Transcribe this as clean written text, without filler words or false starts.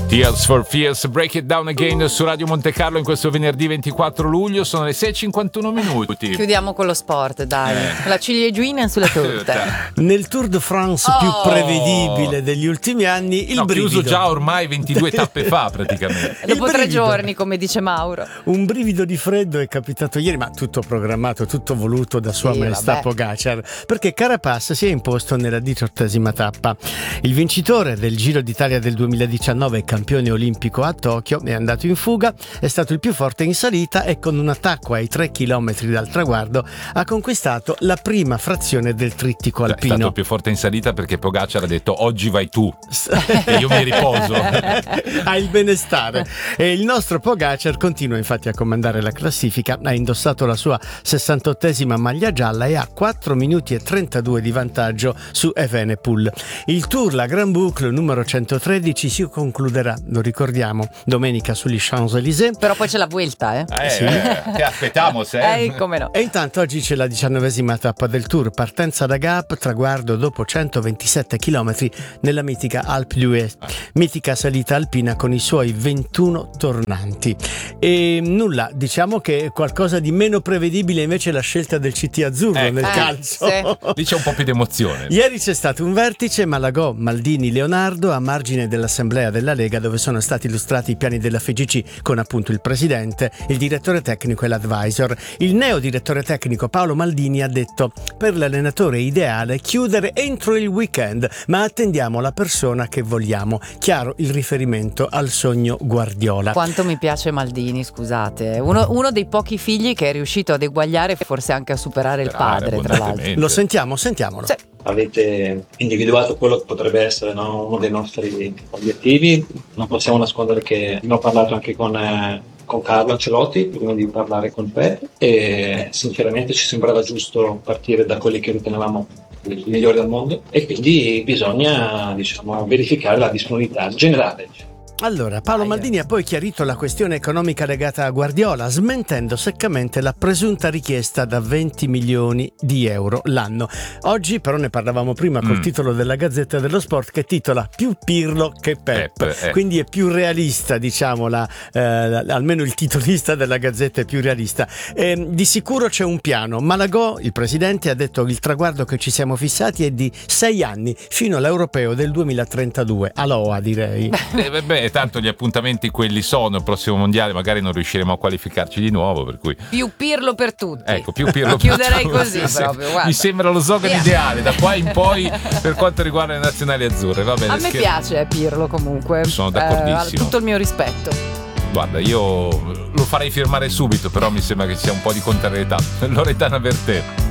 Tears for Fears, Break It Down Again su Radio Monte Carlo in questo venerdì 24 luglio, sono le 6:51 minuti. Chiudiamo con lo sport, dai. La ciliegina sulla torta. Nel Tour de France più prevedibile degli ultimi anni, il brivido. Chiuso già ormai 22 tappe fa praticamente. Dopo 3 giorni, come dice Mauro. Un brivido di freddo è capitato ieri, ma tutto programmato, tutto voluto da Sua Maestà Pogačar, perché Carapaz si è imposto nella 18ª tappa. Il vincitore del Giro d'Italia del 2019, campione olimpico a Tokyo, è andato in fuga, è stato il più forte in salita e con un attacco ai 3 chilometri dal traguardo ha conquistato la prima frazione del trittico alpino. È stato il più forte in salita perché Pogačar ha detto oggi vai tu e io mi riposo. Ha il benestare. E il nostro Pogačar continua infatti a comandare la classifica, ha indossato la sua 68esima maglia gialla e ha 4 minuti e 32 di vantaggio su Evenepoel. Il Tour, la Grand Boucle numero 113, si concluderà, lo ricordiamo, domenica sugli Champs-Élysées. Però poi c'è la Vuelta, Sì. Che aspettiamo, come no. E intanto oggi c'è la 19ª tappa del Tour, partenza da Gap, traguardo dopo 127 km nella mitica Alpe d'Huez, mitica salita alpina con i suoi 21 tornanti. E nulla, diciamo che è qualcosa di meno prevedibile invece la scelta del CT azzurro nel calcio. Lì c'è un po' più di emozione. Ieri c'è stato un vertice Malagò, Maldini, Leonardo a margine dell'assemblea della Lega, dove sono stati illustrati i piani della FIGC con appunto il presidente, il direttore tecnico e l'advisor. Il neo direttore tecnico Paolo Maldini ha detto: per l'allenatore è ideale chiudere entro il weekend, ma attendiamo la persona che vogliamo. Chiaro il riferimento al sogno Guardiola. Quanto mi piace Maldini, scusate, uno dei pochi figli che è riuscito ad eguagliare e forse anche a superare il padre, tra l'altro. Lo sentiamolo. Sì. Avete individuato quello che potrebbe essere uno dei nostri obiettivi. Non possiamo nascondere che ne ho parlato anche con Carlo Ancelotti prima di parlare con Pep e sinceramente ci sembrava giusto partire da quelli che ritenevamo i migliori al mondo e quindi bisogna verificare la disponibilità generale. Allora, Paolo Maldini ha poi chiarito la questione economica legata a Guardiola, smentendo seccamente la presunta richiesta da 20 milioni di euro l'anno. Oggi però ne parlavamo prima col titolo della Gazzetta dello Sport, che titola più Pirlo che Pep. Quindi è più realista, diciamo, almeno il titolista della Gazzetta è più realista. Di sicuro c'è un piano. Malagò, il presidente, ha detto che il traguardo che ci siamo fissati è di 6 anni, fino all'Europeo del 2032. Aloha, direi. Tanto gli appuntamenti quelli sono, il prossimo mondiale magari non riusciremo a qualificarci di nuovo, per cui più Pirlo per tutti. Ecco, più Pirlo chiuderei per tutti. così proprio, guarda. Mi sembra lo slogan ideale da qua in poi per quanto riguarda le nazionali azzurre. Va bene, a me piace Pirlo comunque. Sono d'accordissimo. Ha tutto il mio rispetto. Guarda, io lo farei firmare subito, però mi sembra che sia un po' di contrarietà. Loredana Bertè.